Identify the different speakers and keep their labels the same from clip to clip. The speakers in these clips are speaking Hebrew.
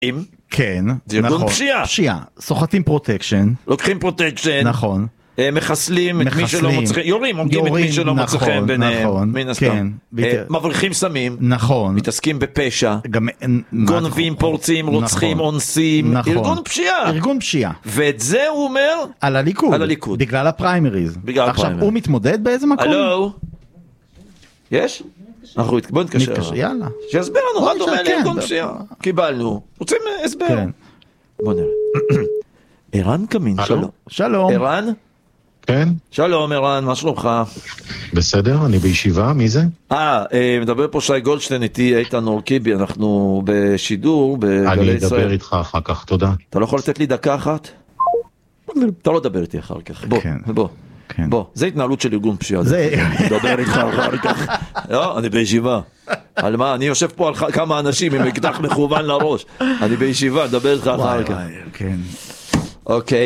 Speaker 1: כן,
Speaker 2: זה ארגון
Speaker 1: נכון.
Speaker 2: פשיעה.
Speaker 1: סוחטים פרוטקשן.
Speaker 2: לוקחים פרוטקשן.
Speaker 1: נכון.
Speaker 2: מחסלים את מי שלא מוצא חן, יורים, עומדים את מי שלא מוצא חן ביניהם, מן הסתם. מבריחים סמים, מתעסקים בפשע, גונבים, פורצים, רוצחים, אונסים, ארגון פשיעה. ואת זה הוא אומר
Speaker 1: על הליכוד, בגלל הפריימריז. עכשיו הוא מתמודד באיזה מקום?
Speaker 2: הלו? יש? בוא נתקשר.
Speaker 1: יאללה.
Speaker 2: שיסבר לנו, מה דומה לארגון פשיעה? קיבלנו. רוצים הסבר. בוא נראה. ערן קמין, שלום. ערן?
Speaker 3: כן.
Speaker 2: שלום ערן, מה שלומך?
Speaker 3: בסדר, אני בישיבה, מי זה?
Speaker 2: מדבר פה שי גולדשטיין, איתי איתן אורקיבי, אנחנו בשידור בגלי ישראל.
Speaker 3: אני אדבר איתך אחר כך, תודה.
Speaker 2: אתה לא יכול לתת לי דקה אחת? אתה לא דבר איתי אחר כך, בוא, זה התנהלות של ארגון פשיעה. דבר איתך אחר כך. לא, אני בישיבה. על מה? אני יושב פה על כמה אנשים עם אקדח מכוון לראש. אני בישיבה, דבר איתך אחר כך.
Speaker 1: כן.
Speaker 2: אוקיי,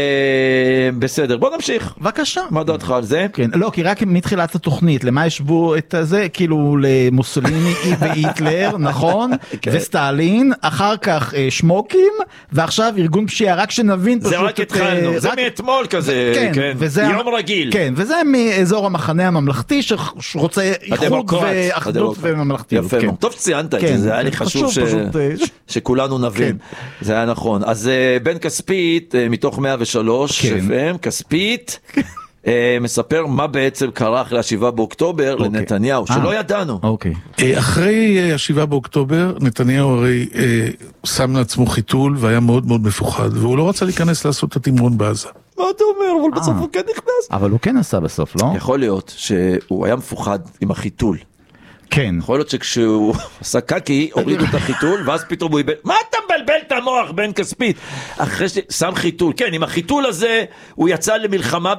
Speaker 2: בסדר, בוא נמשיך.
Speaker 1: בבקשה.
Speaker 2: מה דעתך על זה?
Speaker 1: כן, לא, כי רק מתחילת התוכנית, למה ישבו את זה? כאילו למוסוליני והיטלר, נכון? וסטלין, אחר כך שמוקים, ועכשיו ארגון פשיעה, רק שנבין פשוט...
Speaker 2: זה רק התחלנו, זה מאתמול כזה, יום רגיל.
Speaker 1: כן, וזה מאזור המחנה הממלכתי, שרוצה איחוד ואחדות וממלכתיות.
Speaker 2: יפה, טוב ציינת את זה, זה היה לי חשוב שכולנו נבין. זה היה נכון. אז בן כספית, מתוך 103, FM, כספית, מספר מה בעצם קרה אחרי 7 באוקטובר לנתניהו, שלא ידענו.
Speaker 4: אחרי 7 באוקטובר, נתניהו הרי שם לעצמו חיתול, והיה מאוד מאוד מפוחד, והוא לא רצה להיכנס לעשות את התמרון בעזה.
Speaker 2: מה אתה אומר? אבל בסוף הוא כן נכנס.
Speaker 1: אבל הוא כן עשה בסוף, לא?
Speaker 2: יכול להיות שהוא היה מפוחד עם החיתול.
Speaker 1: כן.
Speaker 2: יכול להיות שכשהוא עשה קקי, הורידו את החיתול, ואז פתאום הוא איבד, מה אתה מבלבל את המוח בן כספית? אחרי ששם חיתול, כן, עם החיתול הזה, הוא יצא למלחמה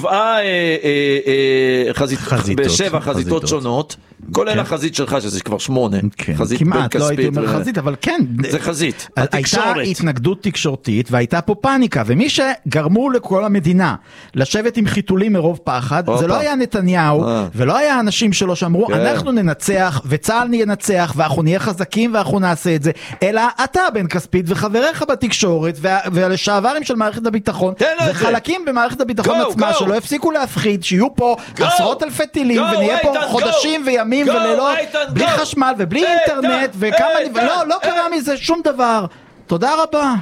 Speaker 2: בשבע חזיתות שונות, כולל החזית שלך, שזה כבר 8.
Speaker 1: כמעט, לא הייתי אומר חזית, אבל כן.
Speaker 2: זה חזית,
Speaker 1: התקשורת. הייתה התנגדות תקשורתית, והייתה פה פאניקה, ומי שגרמו לכל המדינה לשבת עם חיתולים מרוב פחד, זה לא היה נתניהו, ולא היה אנשים שלו שאמרו, אנחנו ננצח, וצה"ל ינצח, ואנחנו נהיה חזקים, ואנחנו נעשה את זה, אלא אתה בן כספית, וחבריך בתקשורת, ולשעברים של מערכת הביטחון, וחלקים במערכת הביטחון עצמה, שלא יפסיקו להפחיד, שיהיו פה עשרות אלפי טילים, ונהיה פה חודשים וימים ולילות, בלי חשמל ובלי אינטרנט, וכמה... לא קרה מזה שום דבר. תודה רבה.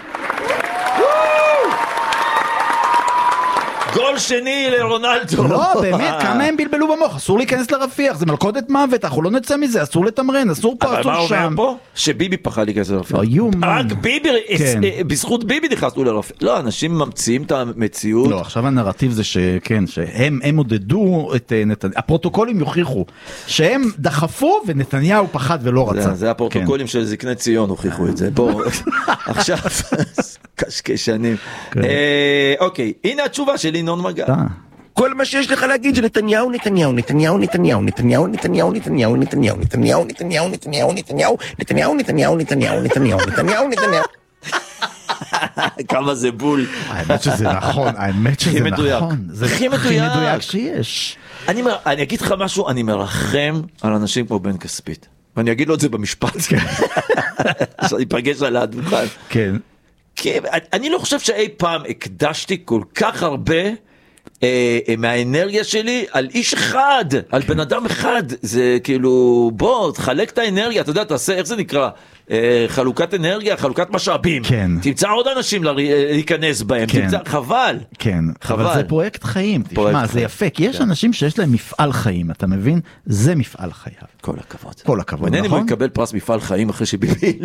Speaker 2: גול שני לרונלדו.
Speaker 1: לא, באמת, כמה הם בלבלו במוח. אסור להיכנס לרפיח, זה מלכודת מוות, אנחנו לא נצא מזה, אסור לתמרן, אסור פה, אסור שם.
Speaker 2: אבל מה אומר פה? שביבי פחד להיכנס לרפיח. רק ביבי, בזכות ביבי נכנסנו לרפיח. לא, אנשים ממציאים את המציאות.
Speaker 1: לא, עכשיו הנרטיב זה שכן, שהם עודדו את נתניהו. הפרוטוקולים יוכיחו שהם דחפו ונתניהו פחד ולא רצה.
Speaker 2: זה הפרוטוקולים של זקני ציון הוכיחו את זה. בואו, עכשיו, קשקשנים. אוקיי, הנה התשובה של ינון מגל.
Speaker 5: כל מה שיש לך להגיד זה נתניהו, נתניהו, נתניהו, נתניהו, נתניהו, נתניהו, נתניהו, נתניהו, נתניהו, נתניהו, נתניהו, נתניהו, נתניהו, נתניהו, נתניהו, נתניהו, נתניהו, נתניהו.
Speaker 2: כמה זה בול.
Speaker 1: האמת שזה נכון, האמת שזה נכון. זה הכי מדויק שיש.
Speaker 2: אני אגיד לך משהו, אני מרחם על אנשים כמו בן כספית. ואני אגיד לו את זה במשפט. שאני אפגש על הדוכן.
Speaker 1: כן.
Speaker 2: אני לא חושב שאי פעם הקדשתי כל כך הרבה מהאנרגיה שלי על איש אחד, על בן אדם אחד. זה כאילו, בוא, תחלק את האנרגיה, אתה יודע, תעשה, איך זה נקרא? חלוקת אנרגיה, חלוקת משאבים.
Speaker 1: כן.
Speaker 2: תמצא עוד אנשים להיכנס בהם. תמצא, חבל.
Speaker 1: כן, אבל זה פרויקט חיים. תשמע, זה יפה, כי יש אנשים שיש להם מפעל חיים, אתה מבין? זה מפעל חייו.
Speaker 2: כל הכבוד.
Speaker 1: כל הכבוד,
Speaker 2: נכון? מעניין אם הוא יקבל פרס מפעל חיים אחרי שביבי.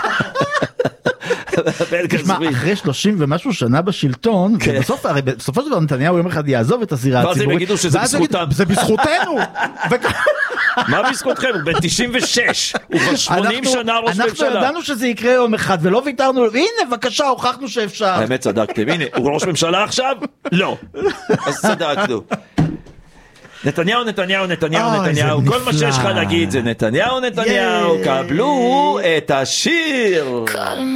Speaker 1: תשמע, אחרי 30 ומשהו שנה בשלטון, בסופו של דבר נתניהו יום אחד יעזוב את הזירה הציבורית.
Speaker 2: ואז הם יגידו שזה בזכותם.
Speaker 1: זה בזכותנו.
Speaker 2: מה בזכותכם? הוא בן 96. הוא כבר 80 שנה ראש ממשלה.
Speaker 1: אנחנו ידענו שזה יקרה יום אחד, ולא ויתרנו. והנה, בבקשה, הוכחנו שאפשר.
Speaker 2: האמת, צדקתם. הנה, הוא ראש ממשלה עכשיו? לא. אז צדקנו. נתניהו, נתניהו, נתניהו, נתניהו, כל מה שיש לך להגיד זה נתניהו, נתניהו, קבלו את השיר.